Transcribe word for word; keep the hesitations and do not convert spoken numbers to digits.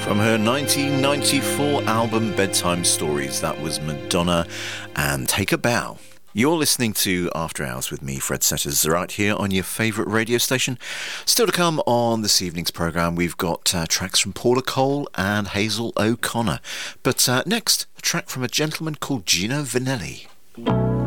From her nineteen ninety-four album Bedtime Stories, that was Madonna and Take a Bow. You're listening to After Hours with me, Fred Setters, right here on your favourite radio station. Still to come on this evening's programme, we've got uh, tracks from Paula Cole and Hazel O'Connor. But uh, next, a track from a gentleman called Gino Vanelli.